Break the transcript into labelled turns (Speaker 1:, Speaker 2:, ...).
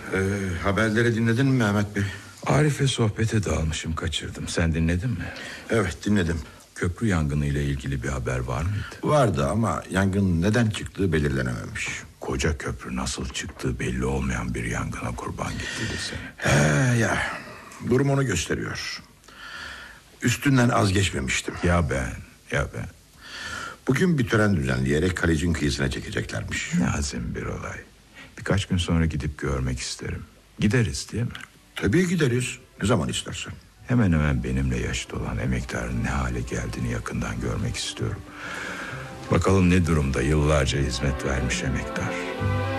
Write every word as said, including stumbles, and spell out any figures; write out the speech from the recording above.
Speaker 1: Ee, haberleri dinledin mi Mehmet Bey?
Speaker 2: Arif'le sohbete dalmışım, kaçırdım. Sen dinledin mi?
Speaker 1: Evet, dinledim.
Speaker 2: Köprü yangını ile ilgili bir haber var mıydı?
Speaker 1: Vardı ama yangın neden çıktığı belirlenememiş.
Speaker 2: Koca köprü nasıl çıktığı belli olmayan bir yangına kurban gitti desene.
Speaker 1: He ya, durum onu gösteriyor. Üstünden az geçmemiştim.
Speaker 2: Ya ben, ya ben.
Speaker 1: Bugün bir tören düzenleyerek Kalec'in kıyısına çekeceklermiş.
Speaker 2: Ne azim bir olay. Birkaç gün sonra gidip görmek isterim. Gideriz değil mi?
Speaker 1: Tabii gideriz. Ne zaman istersen.
Speaker 2: Hemen hemen benimle yaşıt olan emektarın ne hale geldiğini yakından görmek istiyorum. Bakalım ne durumda, yıllarca hizmet vermiş emektar.